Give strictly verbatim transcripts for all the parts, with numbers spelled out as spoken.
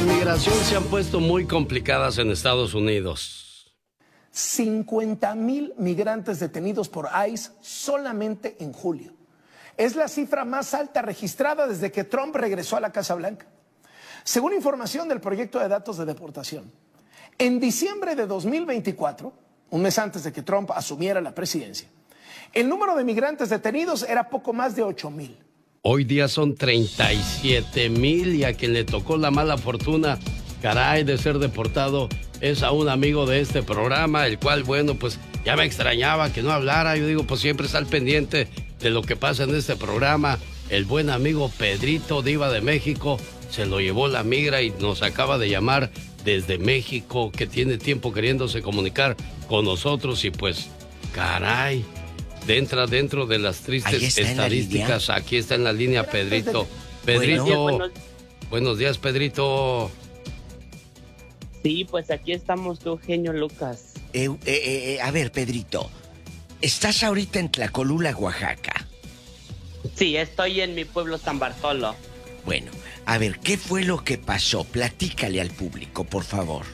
migración se han puesto muy complicadas en Estados Unidos. cincuenta mil migrantes detenidos por ICE solamente en julio. Es la cifra más alta registrada desde que Trump regresó a la Casa Blanca. Según información del proyecto de datos de deportación, en diciembre de dos mil veinticuatro, un mes antes de que Trump asumiera la presidencia, el número de migrantes detenidos era poco más de ocho mil. Hoy día son treinta y siete mil y a quien le tocó la mala fortuna, caray, de ser deportado es a un amigo de este programa, el cual, bueno, pues ya me extrañaba que no hablara. Yo digo, pues siempre está al pendiente de lo que pasa en este programa. El buen amigo Pedrito, Diva de México, se lo llevó la migra y nos acaba de llamar desde México, que tiene tiempo queriéndose comunicar con nosotros y pues, caray, entra dentro de las tristes estadísticas. Aquí está en la línea Pedrito. Pedrito, bueno. buenos... buenos días, Pedrito. Sí, pues aquí estamos tú, genio Lucas. Eh, eh, eh, a ver, Pedrito, ¿estás ahorita en Tlacolula, Oaxaca? Sí, estoy en mi pueblo San Bartolo. Bueno, a ver, ¿qué fue lo que pasó? Platícale al público, por favor.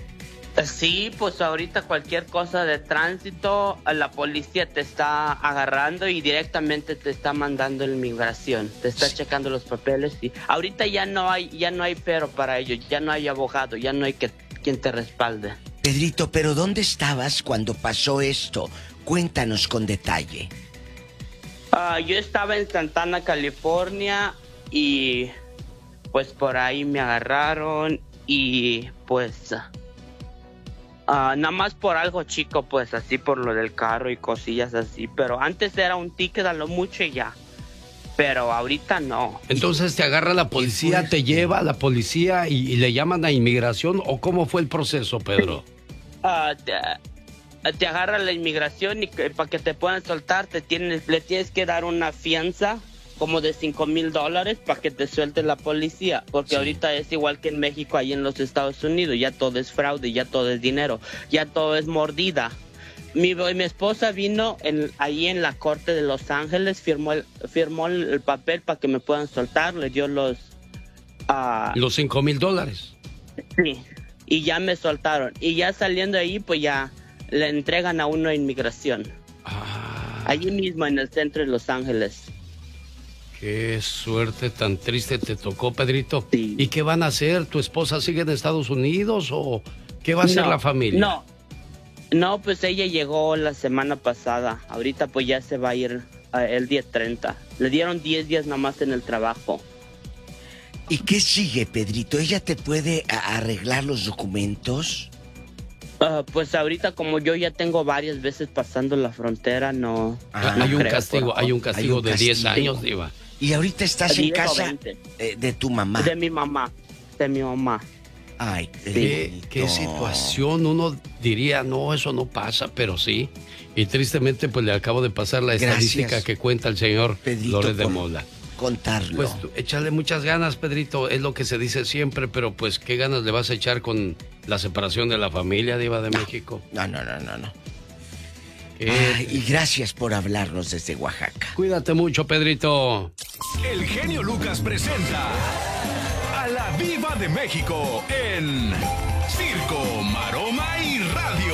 Sí, pues ahorita cualquier cosa de tránsito, la policía te está agarrando y directamente te está mandando en migración, te está checando los papeles y ahorita ya no hay, ya no hay pero para ello, ya no hay abogado, ya no hay que, quien te respalde. Pedrito, ¿pero dónde estabas cuando pasó esto? Cuéntanos con detalle. Uh, yo estaba en Santana, California y pues por ahí me agarraron y pues... Uh, nada más por algo chico, pues así por lo del carro y cosillas así. Pero antes era un ticket a lo mucho y ya. Pero ahorita no. Entonces te agarra la policía, te lleva a la policía y, y le llaman a inmigración. ¿O cómo fue el proceso, Pedro? Uh, te, te agarra la inmigración y que, para que te puedan soltar te tienes, le tienes que dar una fianza como de cinco mil dólares para que te suelte la policía, porque sí. Ahorita es igual que en México, ahí en los Estados Unidos, ya todo es fraude, ya todo es dinero, ya todo es mordida. Mi, mi esposa vino en, ahí en la corte de Los Ángeles, firmó el, firmó el papel para que me puedan soltar, le dio los... Uh, los cinco mil dólares. Sí, y ya me soltaron, y ya saliendo de ahí, pues ya le entregan a uno a inmigración. Ah. Allí mismo en el centro de Los Ángeles. Qué suerte tan triste te tocó, Pedrito. Sí. ¿Y qué van a hacer? ¿Tu esposa sigue en Estados Unidos o qué va a hacer no, la familia? No, no, pues ella llegó la semana pasada. Ahorita pues ya se va a ir uh, el día treinta. Le dieron diez días nada más en el trabajo. ¿Y qué sigue, Pedrito? ¿Ella te puede a- arreglar los documentos? Uh, pues ahorita como yo ya tengo varias veces pasando la frontera, no... Ah, no hay, un creo, castigo, hay un castigo, hay un castigo de diez años, Diva. Y ahorita estás en casa eh, de tu mamá. De mi mamá, de mi mamá. Ay, ¿Qué, qué situación? Uno diría, no, eso no pasa, pero sí. Y tristemente, pues le acabo de pasar la Gracias, estadística que cuenta el señor Pedrito, Lórez de Mola. Contarlo. Pues tú, échale muchas ganas, Pedrito, es lo que se dice siempre, pero pues, ¿qué ganas le vas a echar con la separación de la familia, Diva de no, México? No, no, no, no, no. Ay, y gracias por hablarnos desde Oaxaca. Cuídate mucho, Pedrito. El genio Lucas presenta a la Diva de México en Circo, Maroma y Radio.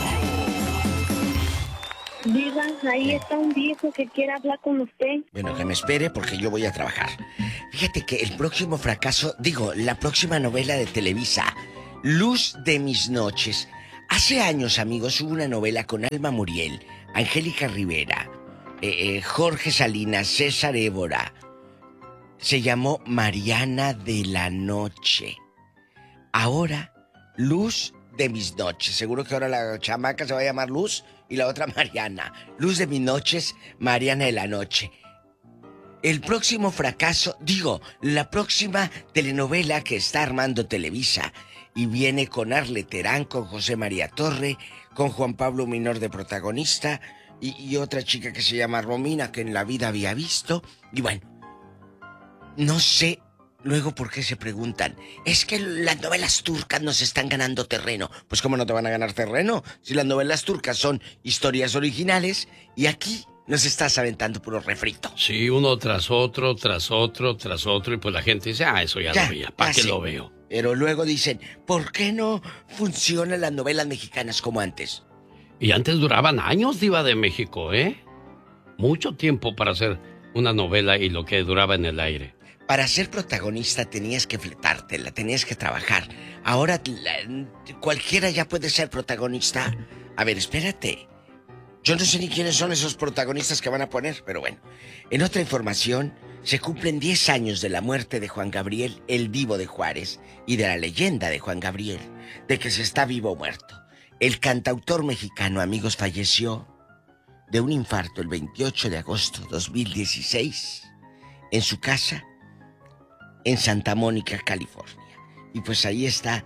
Diva, ahí está un viejo que quiere hablar con usted. Bueno, que me espere porque yo voy a trabajar. Fíjate que el próximo fracaso, digo, la próxima novela de Televisa, Luz de mis noches. Hace años, amigos, hubo una novela con Alma Muriel, Angélica Rivera, eh, eh, Jorge Salinas, César Évora. Se llamó Mariana de la Noche. Ahora, Luz de mis noches. Seguro que ahora la chamaca se va a llamar Luz y la otra Mariana. Luz de mis noches, Mariana de la Noche. El próximo fracaso, digo, la próxima telenovela que está armando Televisa y viene con Arle Terán, con José María Torre, con Juan Pablo Minor de protagonista y, y otra chica que se llama Romina, que en la vida había visto. Y bueno, no sé luego por qué se preguntan, es que las novelas turcas nos están ganando terreno. Pues ¿cómo no te van a ganar terreno? Si las novelas turcas son historias originales y aquí nos estás aventando puro refrito. Sí, uno tras otro, tras otro, tras otro, y pues la gente dice, ah, eso ya, ya lo veía, ¿para qué sé. Lo veo? Pero luego dicen, ¿por qué no funcionan las novelas mexicanas como antes? Y antes duraban años, Diva de México, ¿eh? Mucho tiempo para hacer una novela y lo que duraba en el aire. Para ser protagonista tenías que fletártela, tenías que trabajar. Ahora la, cualquiera ya puede ser protagonista. A ver, espérate. Yo no sé ni quiénes son esos protagonistas que van a poner, pero bueno. En otra información, se cumplen diez años de la muerte de Juan Gabriel, el Divo de Juárez, y de la leyenda de Juan Gabriel, de que se está vivo o muerto. El cantautor mexicano, amigos, falleció de un infarto el veintiocho de agosto de dos mil dieciséis en su casa en Santa Mónica, California. Y pues ahí está.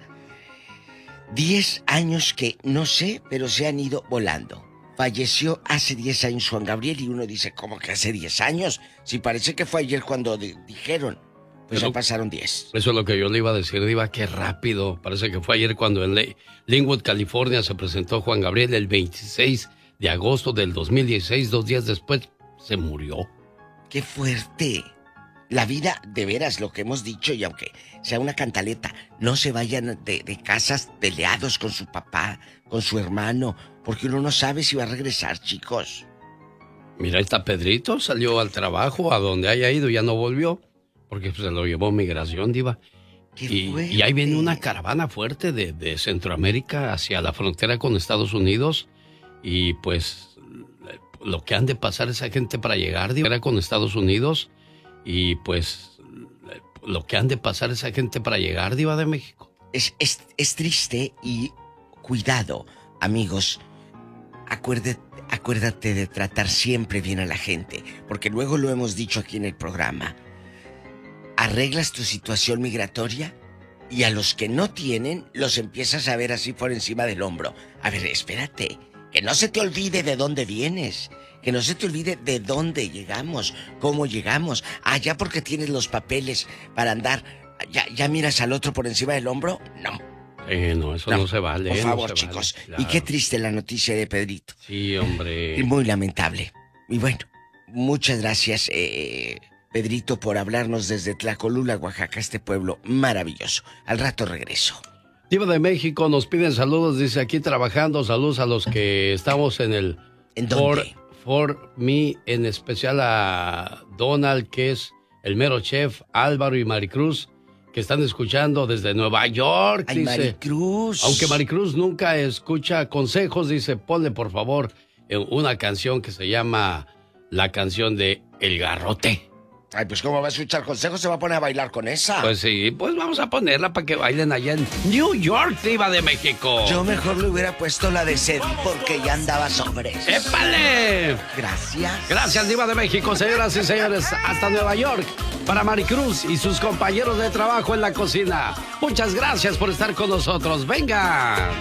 diez años que no sé, pero se han ido volando. Falleció hace diez años Juan Gabriel y uno dice, ¿cómo que hace diez años? Si parece que fue ayer cuando di- dijeron. Pues pero ya pasaron diez. Eso es lo que yo le iba a decir, Diva, qué rápido. Parece que fue ayer cuando en Le- Linwood, California, se presentó Juan Gabriel el veintiséis de agosto del dos mil dieciséis. Dos días después se murió. ¡Qué fuerte! La vida, de veras, lo que hemos dicho, y aunque sea una cantaleta, no se vayan de, de casas peleados con su papá, con su hermano, porque uno no sabe si va a regresar, chicos. Mira, ahí está Pedrito, salió al trabajo, a donde haya ido, ya no volvió, porque se lo llevó migración, Diva. Y, y ahí viene una caravana fuerte de, de Centroamérica hacia la frontera con Estados Unidos, y pues lo que han de pasar esa gente para llegar, Diva, con Estados Unidos, y pues lo que han de pasar esa gente para llegar, Diva de México. Es, es, es triste y cuidado, amigos. Acuérdate, acuérdate de tratar siempre bien a la gente, porque luego lo hemos dicho aquí en el programa. Arreglas tu situación migratoria y a los que no tienen los empiezas a ver así por encima del hombro. A ver, espérate, que no se te olvide de dónde vienes. Que no se te olvide de dónde llegamos, cómo llegamos. Ah, ya porque tienes los papeles para andar, ¿ya, ya miras al otro por encima del hombro? No. Eh, no, eso no, no se vale. Por favor, no se chicos. Vale, claro. Y qué triste la noticia de Pedrito. Sí, hombre. Y muy lamentable. Y bueno, muchas gracias, eh, Pedrito, por hablarnos desde Tlacolula, Oaxaca, este pueblo maravilloso. Al rato regreso. Diva de México, nos piden saludos, dice aquí trabajando. Saludos a los que estamos en el... ¿En dónde? For, for me, en especial a Donald, que es el mero chef, Álvaro y Maricruz, que están escuchando desde Nueva York. Ay, dice, Maricruz. Aunque Maricruz nunca escucha consejos, dice, ponle por favor una canción que se llama la canción de El Garrote. Ay, pues ¿cómo va a escuchar consejos? Se va a poner a bailar con esa. Pues sí, pues vamos a ponerla para que bailen allá en New York, Diva de México. Yo mejor le hubiera puesto la de Sed porque ya andaba sobre eso. ¡Épale! Gracias. Gracias, Diva de México, señoras y señores. Hasta Nueva York, para Maricruz y sus compañeros de trabajo en la cocina. Muchas gracias por estar con nosotros. ¡Venga!